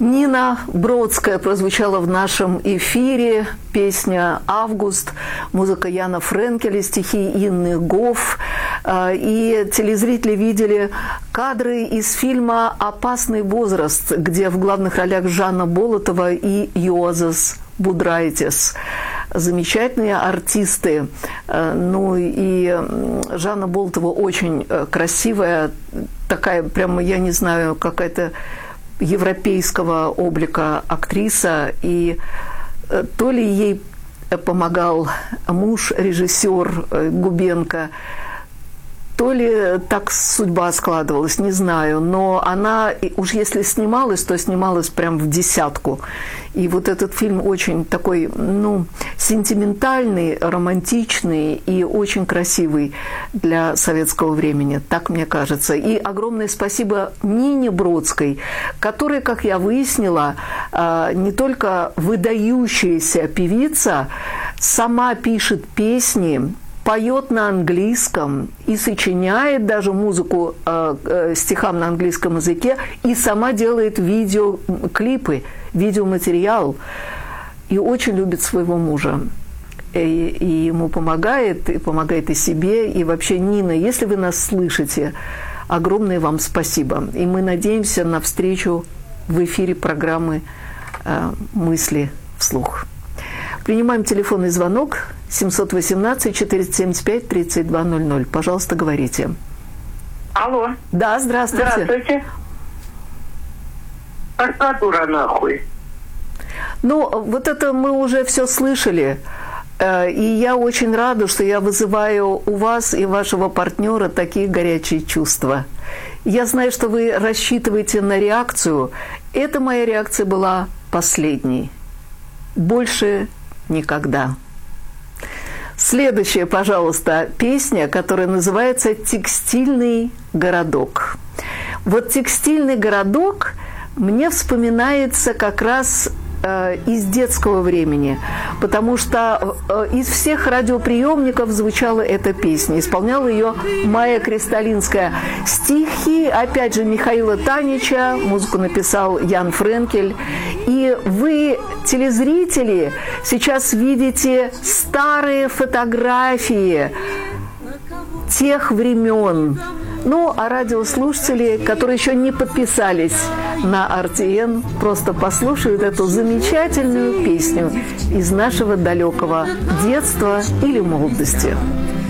Нина Бродская прозвучала в нашем эфире. Песня «Август», музыка Яна Френкеля, стихи Инны Гофф. И телезрители видели кадры из фильма «Опасный возраст», где в главных ролях Жанна Болотова и Йозас Будрайтис. Замечательные артисты. Ну и Жанна Болотова очень красивая, такая прямо, я не знаю, какая-то европейского облика актриса, и то ли ей помогал муж, режиссер Губенко, то ли так судьба складывалась, не знаю, но она уж если снималась, то снималась прям в десятку. И вот этот фильм очень такой, сентиментальный, романтичный и очень красивый для советского времени, так мне кажется. И огромное спасибо Нине Бродской, которая, как я выяснила, не только выдающаяся певица, сама пишет песни, поет на английском и сочиняет даже музыку стихам на английском языке, и сама делает видеоклипы, видеоматериал, и очень любит своего мужа. И ему помогает, и помогает и себе, и вообще, Нина, если вы нас слышите, огромное вам спасибо. И мы надеемся на встречу в эфире программы «Мысли вслух». Принимаем телефонный звонок 718-475-3200. Пожалуйста, говорите. Алло. Да, здравствуйте. Здравствуйте. Аркадура нахуй. Вот это мы уже все слышали. И я очень рада, что я вызываю у вас и вашего партнера такие горячие чувства. Я знаю, что вы рассчитываете на реакцию. Эта моя реакция была последней. Больше никогда. Следующая, пожалуйста, песня, которая называется «Текстильный городок». Вот «Текстильный городок» мне вспоминается как раз из детского времени, потому что из всех радиоприемников звучала эта песня. Исполняла ее Майя Кристалинская. Стихи, опять же, Михаила Танича, музыку написал Ян Френкель. И вы, телезрители, сейчас видите старые фотографии тех времен. А радиослушатели, которые еще не подписались на RTN, просто послушают эту замечательную песню из нашего далекого детства или молодости.